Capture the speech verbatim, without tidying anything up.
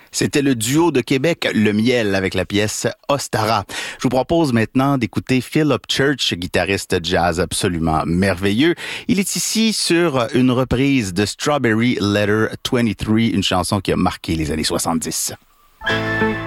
C'était le duo de Québec, Le Miel, avec la pièce Ostara. Je vous propose maintenant d'écouter Philip Church, guitariste jazz absolument merveilleux. Il est ici sur une reprise de Strawberry Letter vingt-trois, une chanson qui a marqué les années soixante-dix.